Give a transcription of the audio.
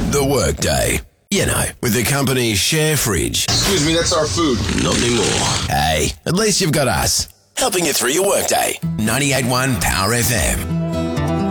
The Workday. You know, with the company's share fridge. Excuse me, that's our food. Not anymore. Hey, at least you've got us, helping you through your workday. 98.1 Power FM.